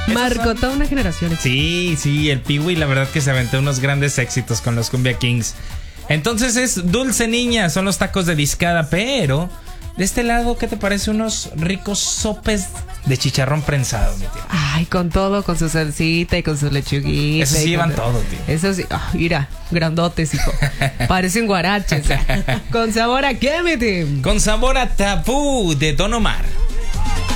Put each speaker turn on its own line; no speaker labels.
Marcó toda una generación.
Sí, el Pee-wee la verdad que se aventó unos grandes éxitos con los Cumbia Kings. Entonces es Dulce Niña, son los tacos de discada, pero de este lado, ¿qué te parece? Unos ricos sopes de chicharrón prensado, mi tío.
Ay, con todo, con su salsita y con su lechuguita.
Eso sí llevan todo, tío.
Eso sí, mira, grandotes, hijo. Parecen guaraches. ¿Con sabor a qué, mi tío?
Con sabor a Tabú de Don Omar.